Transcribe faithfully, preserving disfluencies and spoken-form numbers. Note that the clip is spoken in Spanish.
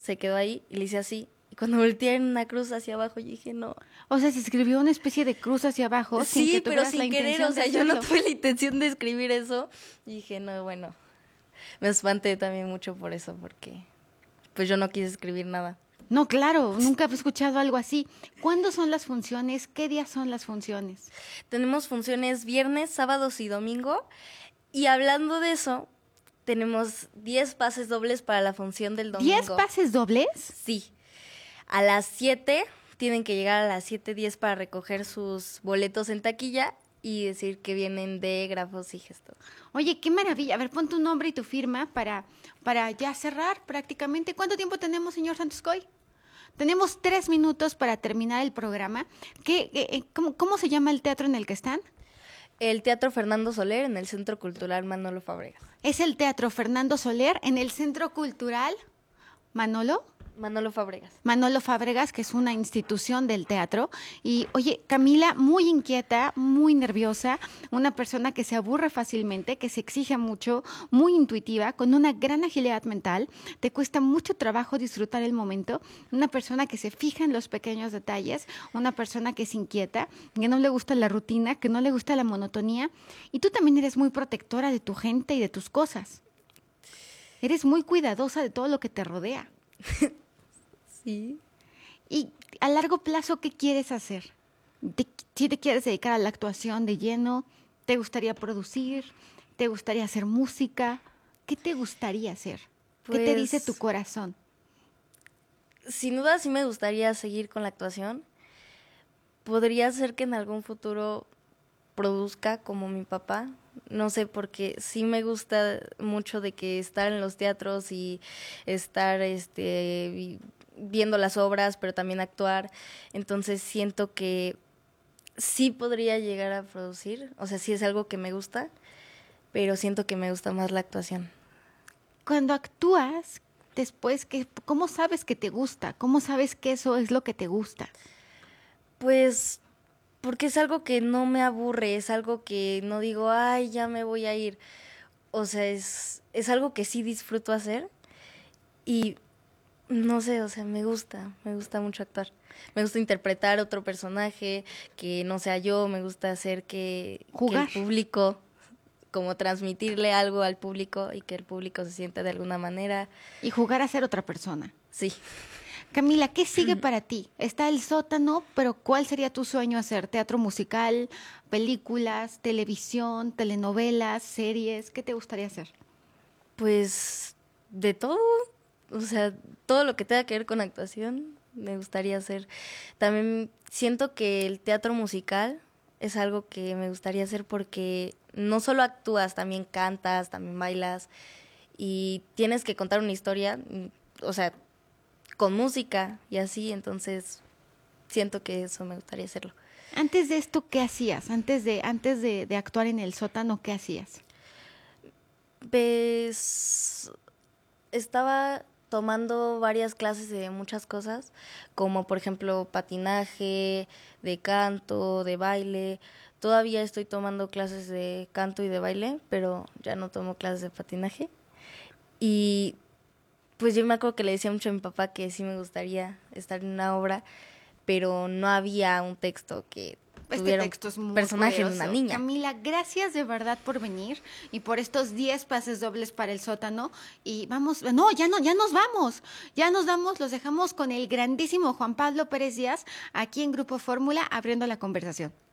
se quedó ahí y le hice así. Y cuando volteé en una cruz hacia abajo, yo dije, no. O sea, se escribió una especie de cruz hacia abajo. Sí, sin que pero tuvieras la sin querer, intención o sea, de yo no hacerlo. tuve la intención de escribir eso. Y dije, no, bueno, me espanté también mucho por eso, porque pues yo no quise escribir nada. No, claro, nunca he escuchado algo así. ¿Cuándo son las funciones? ¿Qué días son las funciones? Tenemos funciones viernes, sábados y domingo. Y hablando de eso, tenemos diez pases dobles para la función del domingo. ¿Diez pases dobles? Sí. A las siete, tienen que llegar a las siete diez para recoger sus boletos en taquilla y decir que vienen de Grafos y Gestos. Oye, qué maravilla. A ver, pon tu nombre y tu firma para, para ya cerrar prácticamente. ¿Cuánto tiempo tenemos, señor Santos Coy? Tenemos tres minutos para terminar el programa. ¿Qué, qué, cómo, ¿Cómo se llama el teatro en el que están? El Teatro Fernando Soler en el Centro Cultural Manolo Fábregas. Es el Teatro Fernando Soler en el Centro Cultural Manolo. Manolo Fábregas. Manolo Fábregas, que es una institución del teatro. Y, oye, Camila, muy inquieta, muy nerviosa, una persona que se aburre fácilmente, que se exige mucho, muy intuitiva, con una gran agilidad mental. Te cuesta mucho trabajo disfrutar el momento. Una persona que se fija en los pequeños detalles, una persona que es inquieta, que no le gusta la rutina, que no le gusta la monotonía. Y tú también eres muy protectora de tu gente y de tus cosas. Eres muy cuidadosa de todo lo que te rodea. Sí. Y a largo plazo, ¿qué quieres hacer? ¿Te, si te quieres dedicar a la actuación de lleno? ¿Te gustaría producir? ¿Te gustaría hacer música? ¿Qué te gustaría hacer? Pues, ¿qué te dice tu corazón? Sin duda sí me gustaría seguir con la actuación. Podría ser que en algún futuro produzca como mi papá. No sé, porque sí me gusta mucho de que estar en los teatros y estar este viendo las obras, pero también actuar. Entonces siento que sí podría llegar a producir. O sea, sí es algo que me gusta, pero siento que me gusta más la actuación. Cuando actúas, después, ¿qué, ¿cómo sabes que te gusta? ¿Cómo sabes que eso es lo que te gusta? Pues porque es algo que no me aburre, es algo que no digo, ay, ya me voy a ir. O sea, es, es algo que sí disfruto hacer y no sé, o sea, me gusta, me gusta mucho actuar. Me gusta interpretar otro personaje que no sea yo, me gusta hacer que, que el público, como transmitirle algo al público y que el público se sienta de alguna manera. Y jugar a ser otra persona. Sí. Camila, ¿qué sigue para ti? Está el sótano, pero ¿cuál sería tu sueño hacer? ¿Teatro musical, películas, televisión, telenovelas, series? ¿Qué te gustaría hacer? Pues de todo. O sea, todo lo que tenga que ver con actuación me gustaría hacer. También siento que el teatro musical es algo que me gustaría hacer porque no solo actúas, también cantas, también bailas y tienes que contar una historia, o sea, con música y así, entonces siento que eso me gustaría hacerlo. Antes de esto, ¿qué hacías? Antes de, antes de, de actuar en el sótano, ¿qué hacías? Pues estaba tomando varias clases de muchas cosas, como por ejemplo patinaje, de canto, de baile. Todavía estoy tomando clases de canto y de baile, pero ya no tomo clases de patinaje. Y pues yo me acuerdo que le decía mucho a mi papá que sí me gustaría estar en una obra, pero no había un texto que Este tuviera texto es un muy personaje poderoso. de una niña. Camila, gracias de verdad por venir y por estos diez pases dobles para el sótano. Y vamos, no, ya no, ya nos vamos. Ya nos vamos, los dejamos con el grandísimo Juan Pablo Pérez Díaz aquí en Grupo Fórmula abriendo la conversación.